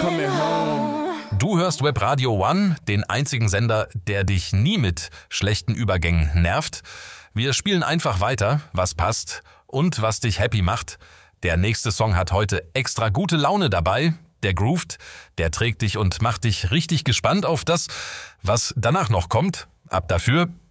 Du hörst Web Radio One, den einzigen Sender, der dich nie mit schlechten Übergängen nervt. Wir spielen einfach weiter, was passt und was dich happy macht. Der nächste Song hat heute extra gute Laune dabei. Der groovt, der trägt dich und macht dich richtig gespannt auf das, was danach noch kommt. Ab dafür.